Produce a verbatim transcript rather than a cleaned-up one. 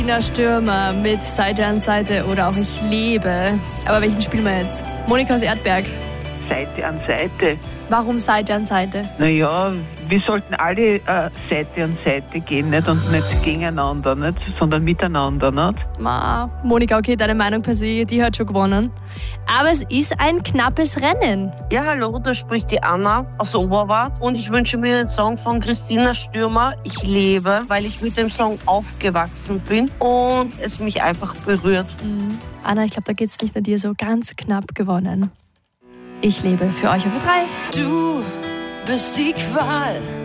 Christina Stürmer mit Seite an Seite oder auch Ich lebe. Aber welchen spielen wir jetzt? Monika aus Erdberg. Seite an Seite. Warum Seite an Seite? Naja, wir sollten alle äh, Seite an Seite gehen, nicht? Und nicht gegeneinander, nicht? Sondern miteinander, nicht? Ma, Monika, okay, deine Meinung per se, die hat schon gewonnen. Aber es ist ein knappes Rennen. Ja, hallo, da spricht die Anna aus Oberwart und ich wünsche mir den Song von Christina Stürmer, Ich lebe, weil ich mit dem Song aufgewachsen bin und es mich einfach berührt. Mhm. Anna, ich glaube, da geht es nicht nur dir so, ganz knapp gewonnen. Ich lebe für euch auf drei. Du bist die Qual